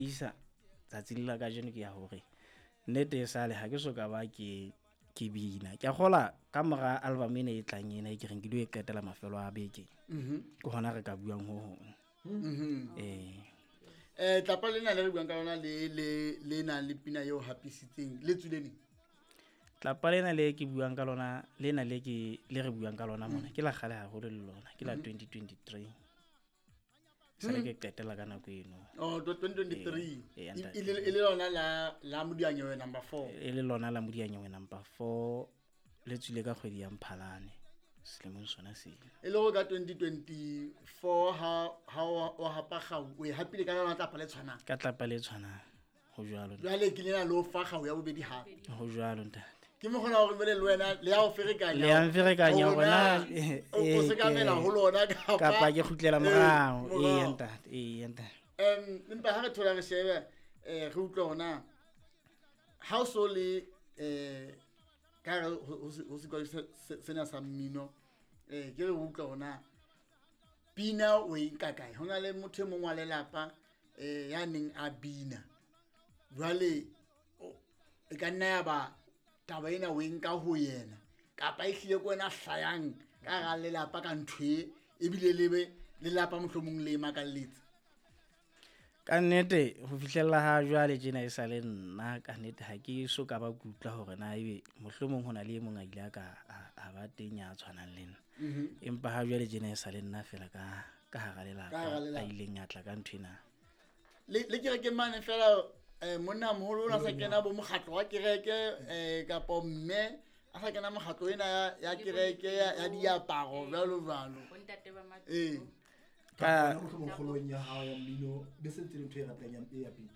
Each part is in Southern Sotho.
isa tsatsing la ka jeno ke ya hore nnete sale ha ke so ka ba ke bina ke gola ka mora album ene e tlang ena e ke reng ke le qetela mafelo a beke ke hona re ka buang ho hong tlapa lena le re buang ka lona le na le pina eo hapisitseng le tsuleng tlapa lena le ke buang ka lona lena le re buang ka lona mona ke la gale haholo le lona ke la 2023 sare ke qetela ka nako eno 2023 e le lona la Modianyewe number 4 e le lona la Modianyewe number 4 le tswile ka kgwedi ya Mphalane selemong sona se e le go ka 2024 ha o hapa gau o e hapile ka lona tlapa le tshwana ka tlapa le tshwana ho jwalo jwale ke lena lo fa gau ya bobedi hape ho jwalo ntate ke mo gona hore le wena le ya o ferekanya le ya mferekanya gona o se ka mela ho lona kapa ke khutlela morao ntate ntate empa ha re thola re shebe re utlwa hona ha o so le ka ho se go sena sa mmino ke re utlwa hona pina o e nkakae hona le motho mongwe wa lelapa ya neng a bina jwale e ka nna ya ba taba ena o e nka ho yena kapa e hlile ko wena hlayang ka ga lelapa ka ntwe e bile lebe lelapa mohlomong le makalletse ka nnete ho fihlella ha jwale tjena e sa le nna ka nnete ha ke so ka ba kutla hore na ebe mohlomong hona le mong a ile a ba teng ya tshwanang le nna empa ha jwale tjena e sa le nna fela ka hara lelapa a ileng ya tla ka nthwena le kereke mane fela monna moholo o sa kena bo mokgatlo wa kereke kapa mme a sa kena mokgatlo ena ya kereke ya diaparo jwalo bontate ba matlo ka mogolong ya hao ya mmino be sentse ntho e ratang ya pina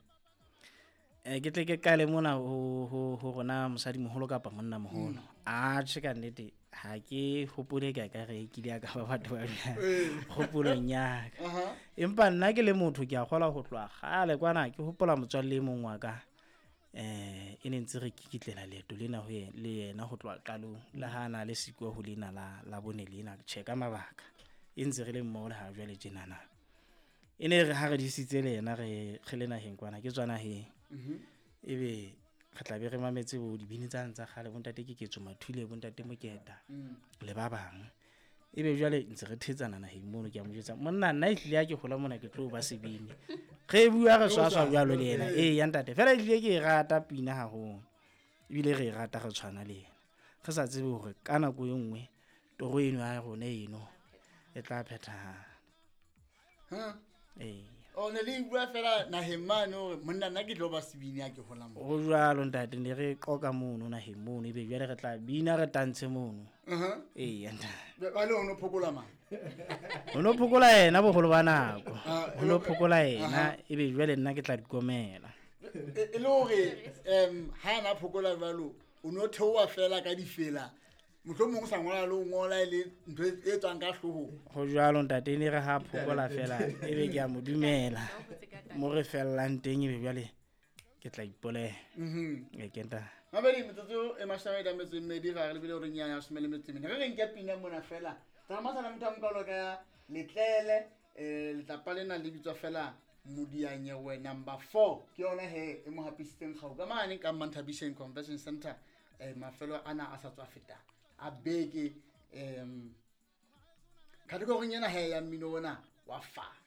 ke tle ke kale mona ho rona mosadi moholo kapa monna moholo a tsheka nnete ha ke hopole ka re kile ya ka ba batho ba hopolong ya ka empa nna ke le motho ke a kgola ho tloa gale kwana ke hopola motswalle mong wa ka e ne ntse re kikitlela leeto lena ho le yena ho tloa qalong la hana le siko ho lena la bone lena cheka mabaka e ntse re le mmoho le ha jwale tjenana e ne re ha re disitse le yena re lena heng kwana ke tswana he ebe re tla be re mametse bo dibini tsa kgale bontate ke ketso mathule bontate Moketa le ba bang ebe jwale ntse re thetsana na heng mono ke a mo jwetsa monna nna e hlile ya ke gola mona ke tlo ba sebini re bua re swaswa jwalo le yena ya ntate fela hlile ke rata pina haholo ebile re rata re tshwana le yena re sa tsebe hore ka nako e nngwe toro eno ya rona eno e tla phethahala o ne le bua fela na hemane hore monna nna ke tlo ba sebini ya ke hola mo o jwalo ntate ne re qoka mono na hemone ebe jwale re tla bina re tantse mono ntate ba le ono phokola ma ono phokola yena boholo ba nako ono phokola yena ebe jwale nna ke tla dikomela e le hore ha na phokola jwalo o no theoa fela ka difela mohlomong sa ngola le ngola ile ntho e tswang ka hloho ho jwalo ntate ne re ha phokola fela ebe ke a mo dumela mo re fellang teng ebe jwale ke tla ipole ke nta mabedi metsotso e mashame da metso mmedi ga re lebile hore nyanya somele metso mmedi re nke pina mona fela tsa masala motho ka ka letlele le tlapa lena le bitswa fela Modianyewe number 4 ke yona he e mo hapisitseng gau ka mane ka Manthabisheng Convention Center mafelo ana a sa tswa feta a beke category ena he ya mmino ona wa fa